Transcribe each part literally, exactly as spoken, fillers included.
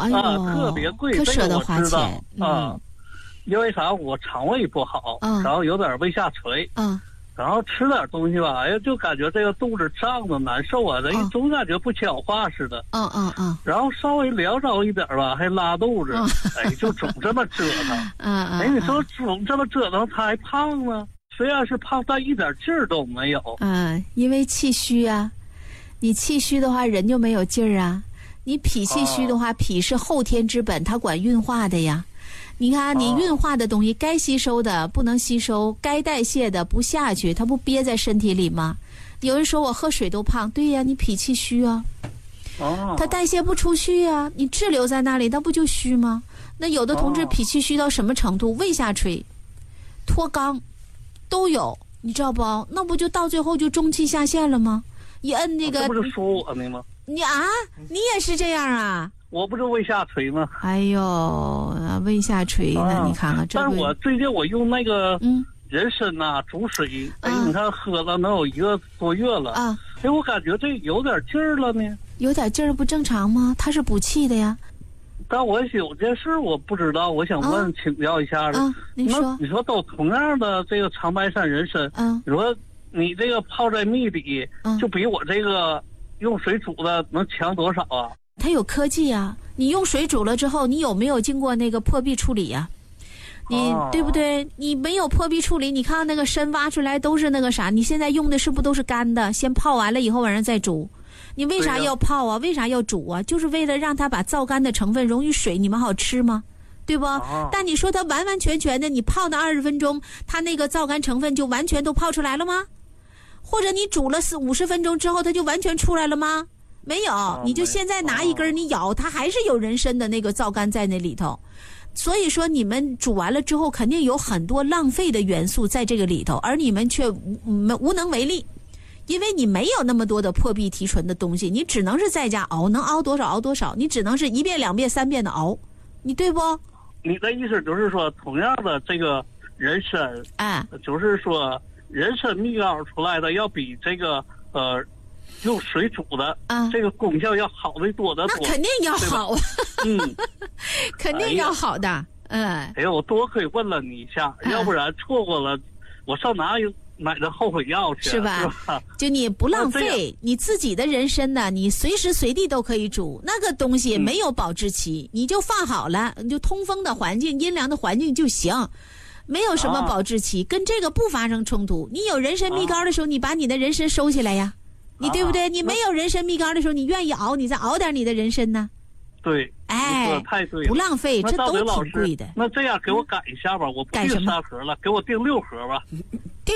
哎呦， 啊，特别贵， 可舍得花钱啊、嗯。因为啥？我肠胃不好， 嗯、 然后有点胃下垂， 嗯， 然后吃点东西吧，哎呀，就感觉这个肚子胀的难受啊，人、嗯、总感觉不消化似的。 嗯嗯嗯。 然后稍微凉着一点吧，还拉肚子，嗯、哎，就总这么折腾。 嗯嗯。 哎，你说总这么折腾，他还胖呢？虽然是胖，但一点劲儿都没有。 嗯，因为气虚啊，你气虚的话，人就没有劲儿啊。你脾气虚的话，哦、脾是后天之本，它管运化的呀。你看，你运化的东西，该吸收的不能吸收，该代谢的不下去，它不憋在身体里吗？有人说我喝水都胖，对呀，你脾气虚啊。 哦。 它代谢不出去啊，你滞留在那里，那不就虚吗？那有的同志脾气虚到什么程度？胃下垂、脱肛都有，你知道不？那不就到最后就中气下陷了吗？一摁那个， 这不是说我呢吗？ 你啊，你也是这样啊？ 我不是胃下垂吗？ 哎呦，胃下垂呢、啊？你看看这。 但是我最近我用那个人参呐、啊、煮水，嗯、哎，你看喝了能有一个多月了啊。 哎，我感觉这有点劲儿了呢。 有点劲儿不正常吗？它是补气的呀。 但我有件事我不知道，我想问、啊、请教一下的。 啊，你说。 你说都同样的这个长白山人参， 嗯， 你说你这个泡在蜜里，嗯、就比我这个用水煮的能强多少啊？ 它有科技啊！你用水煮了之后，你有没有经过那个破壁处理呀、啊？你、哦、对不对？你没有破壁处理，你看那个参挖出来都是那个啥，你现在用的是不是都是干的？先泡完了以后晚上再煮。你为啥要泡啊？为啥要煮啊？就是为了让它把皂苷的成分溶于水，你们好吃吗？对不？哦、但你说它完完全全的，你泡那二十分钟，它那个皂苷成分就完全都泡出来了吗？或者你煮了四五十分钟之后，它就完全出来了吗？没有，你就现在拿一根你咬，它还是有人参的那个皂苷在那里头。所以说你们煮完了之后，肯定有很多浪费的元素在这个里头，而你们却无无能为力，因为你没有那么多的破壁提纯的东西，你只能是在家熬，能熬多少熬多少，你只能是一遍两遍三遍的熬，你对不？ 你的意思就是说，同样的这个人参， 哎， 就是说人参蜜膏出来的要比这个呃。用水煮的啊，这个功效要好的多得多。 那肯定要好啊， 嗯， 肯定要好的。嗯， 哎呀，我多亏问了你一下，嗯、要不然错过了，我上哪有买的后悔药去？ 是吧？ 是吧？ 就你不浪费你自己的人参呢，你随时随地都可以煮。那个东西没有保质期，嗯、你就放好了，你就通风的环境、阴凉的环境就行。没有什么保质期，啊、跟这个不发生冲突。你有人参蜜膏的时候，啊、你把你的人参收起来呀。你对不对？你没有人参蜜膏的时候，你愿意熬，你再熬点你的人参呢？ 对， 哎， 太对了， 不浪费，这都挺贵的。 那这样给我改一下吧，我不订三盒了，给我订六盒吧。 订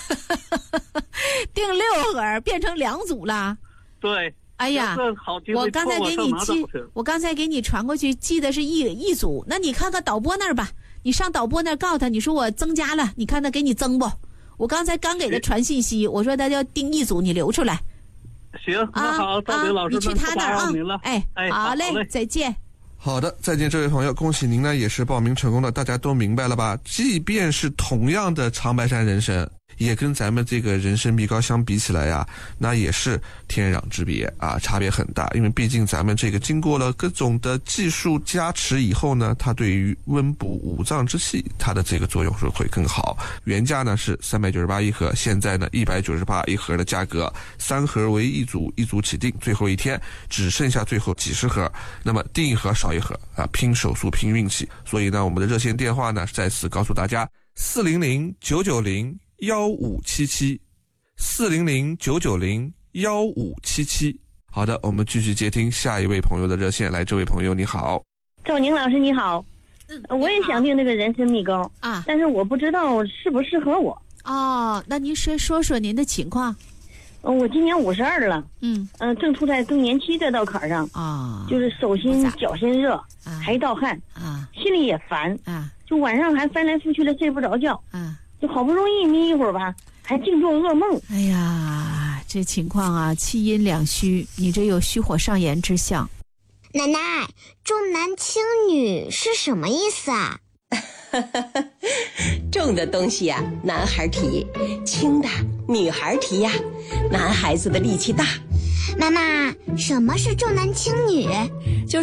订六盒变成两组了。 对。 哎呀，我刚才给你寄，我刚才给你传过去，寄的是一一组。那你看看导播那儿吧，你上导播那儿告诉他，你说我增加了，你看他给你增不？我刚才刚给他传信息，我说他要订一组，你留出来。 行，那好，赵林老师， 你去他那儿啊。 哎哎，好嘞，再见。 好的，再见，这位朋友，恭喜您呢，也是报名成功的。大家都明白了吧？即便是同样的长白山人参，也跟咱们这个人参蜜膏相比起来呀，那也是天壤之别啊，差别很大。因为毕竟咱们这个经过了各种的技术加持以后呢，它对于温补五脏之气，它的这个作用是会更好。原价呢是三百九十八一盒，现在呢一百九十八一盒的价格，三盒为一组，一组起订，最后一天只剩下最后几十盒，那么订一盒少一盒啊，拼手速拼运气。所以呢，我们的热线电话呢再次告诉大家：四零零九九零幺五七七，四零零九九零幺五七七。好的，我们继续接听下一位朋友的热线。来，这位朋友你好。 赵宁老师你好。嗯，我也想订这个人参蜜膏啊， 但是我不知道适不适合我。 哦，那您先说说您的情况。 嗯，我今年五十二了。 嗯嗯、呃，正处在更年期这道坎上啊， 就是手心脚心热啊， 还盗汗啊， 心里也烦啊， 就晚上还翻来覆去的睡不着觉啊， 就好不容易眯一会儿吧，还净做噩梦。 哎呀，这情况啊，气阴两虚，你这有虚火上炎之象。 奶奶，重男轻女是什么意思啊？ 重的东西呀、啊，男孩提；轻的女孩提呀。男孩子的力气大。 妈妈，什么是重男轻女？ 就